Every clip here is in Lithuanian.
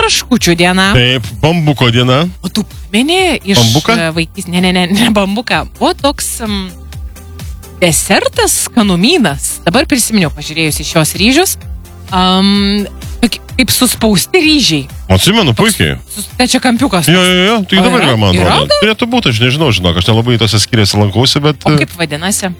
traškučių diena. Taip, bambuko diena. O tu meni iš vaikys... Ne, bambuką. O toks desertas, skanumynas. Dabar prisiminiau, pažiūrėjus į šios ryžius. Kaip suspausti ryžiai. Atsimenu, puikiai. Čia kampiukas. Jo, tai dabar yra, man atrodo. Turėtų būti, aš nežinau, žinok, aš nelabai tose skiriasi lankausi, bet... O kaip vadinasi?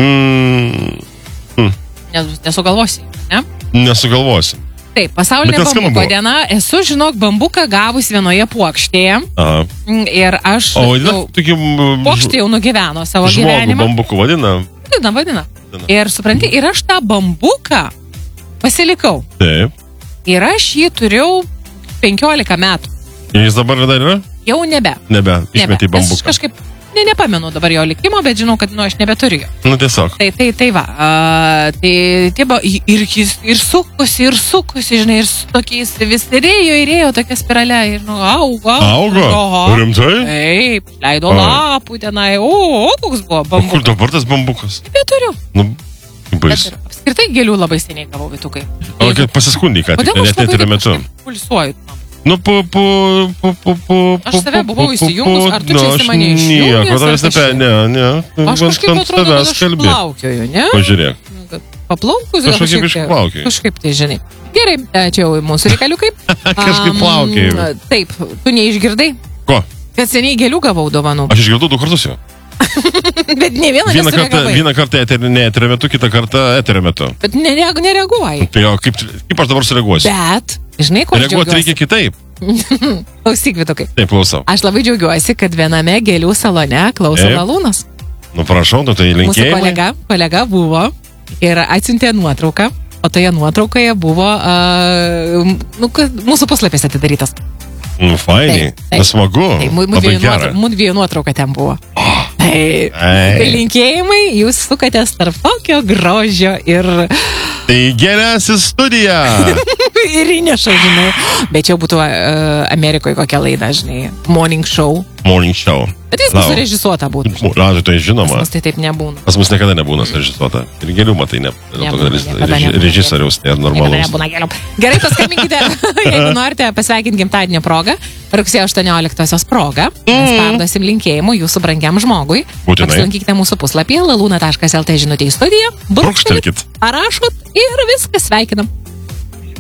Nesugalvosi, ne? Nesugalvosi. Taip, pasaulinė bambuko diena. Esu, žinok, bambuką gavus vienoje puokštėje. Aha. Ir aš... Puokštė jau nugyveno savo gyvenimą. Žmogų bambuku vadina? Vadina. Ir supranti, ir aš tą bambuką pasilikau. Taip. Ir aš jį turėjau 15 metų. Ir jis dabar dar yra? Jau nebe. Išmetė bambuką. Aš kažkaip, nepamenu dabar jo likimo, bet žinau, kad aš nebeturiu jo. Tiesiog. Tai va. Ir sukosi, žinai, ir su tokiais vis rėjo tokia spirale. Ir augo. Rimtai? Taip, leido lapų tenai. Koks buvo bambukas. O kur dabar tas bambukas? Nebeturiu. Bais. Apskritai gėlių labai seniai gavau, Vytukai. O kaip pasiskundį, ką tik, net eterio metu. Pulsuoju. Aš tave buvau įsijungus, ar tu čia esi mane išjungęs? Ne. Aš kažkaip atrodo, kad aš plaukioju, ne? Pažiūrėk. Paplaukus, kažkaip tai, žinai. Gerai, čia jau mūsų reikaliukai. Kažkaip plaukioju. Taip, tu neišgirdai? Ko? Kad seniai gėlių gavau dovanų. Aš išgirdau 2 kartus jau. Bet ne vieną kartą eterio metu, kitą kartą eterio metu. Bet nereaguoji. Tai jo, kaip aš dabar sureaguosiu? Bet, žinai, ko aš džiaugiuosi? Reaguoti reikia kitaip. Klausyk, Vytukai. Taip, klausau. Aš labai džiaugiuosi, kad viename gėlių salone klauso Lalūnas. Prašau, tai linkėjimai. Mūsų kolega buvo ir atsiuntė nuotrauką, o toje nuotraukoje buvo mūsų puslapis atidarytas. Fainiai, nesmagu. Mūdviejų nuotrauka ten buvo. Tai linkėjimai, jūs sukatės tarp tokio grožio ir... Tai geriausia studija. Ir įneša, žinai. Bet čia būtų Amerikoje kokia laida, žinai. Morning show. Bet jis mūsų režisuota būtų. Tai žinoma. Pas mus tai taip nebūna. Pas mus niekada nebūna režisuota. Ir gėlių matai, režisitoriaus, tai normalus. Gerai, paskambinkite, jeigu norite pasveikinti gimtadienio progą, rugsėjo 18-osios progą. Mes perduosim linkėjimų jūsų brangiam žmogui. Apsilankykite mūsų puslapyje laluna.lt žinutė į studiją. Brūkštelkit. Parašot ir viskas sveikinam.